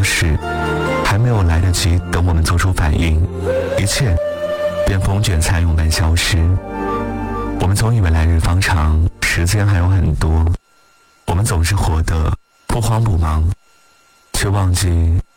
消逝，还没有来得及等我们做出反应，一切便风卷残云般消失。我们总以为来日方长，时间还有很多，我们总是活得不慌不忙，却忘记